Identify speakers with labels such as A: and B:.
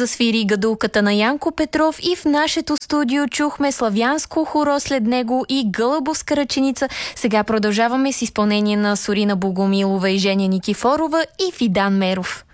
A: засвири гадулката на Янко Петров и в нашето студио чухме славянско хоро след него и гълъбовска ръченица. Сега продължаваме с изпълнение на Сорина Богомилова и Женя Никифорова и Фидан Меров.